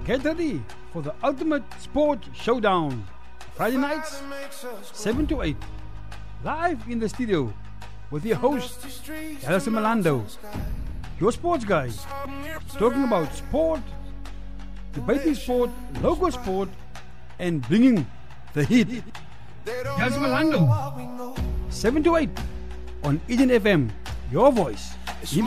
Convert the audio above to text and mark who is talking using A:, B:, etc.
A: Get ready for the ultimate sport showdown. Friday nights, 7 to 8. Live in the studio with your host, Alison Milando, your sports guy, talking about sport, debating sport, local sport, and bringing the heat. Alison Milando, 7 to 8 on Eden FM, your voice.